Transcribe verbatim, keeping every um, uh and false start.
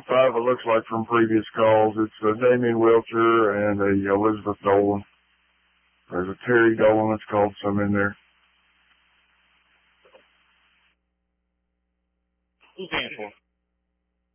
five, it looks like, from previous calls. It's uh, Damien Wilcher and a Elizabeth Dolan. There's a Terry Dolan that's called some in there. Who's answering?